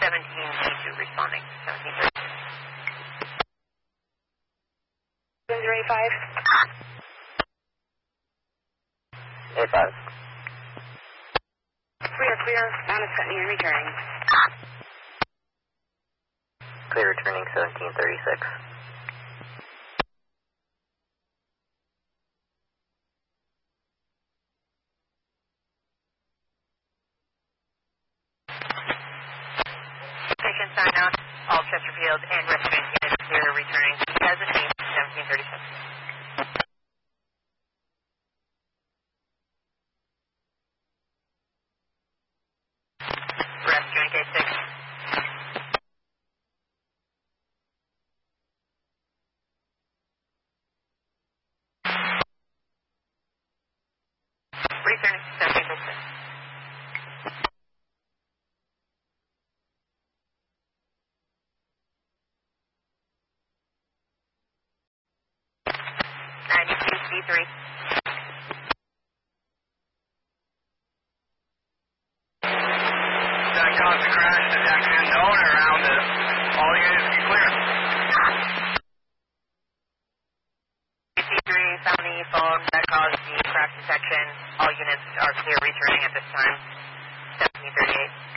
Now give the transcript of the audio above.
1782 responding. 1736. 785. 85. Clear. Mount is setting and returning. Clear returning 1736. Station sign out. All Chesterfield and Richmond units clear returning. As a team, 1736. Rest, joint K6. Returning, 1736. C3. That caused the crash. The deck unknown around it. All units be clear. C3 found the phone that caused the crash detection. All units are clear returning at this time. 1738.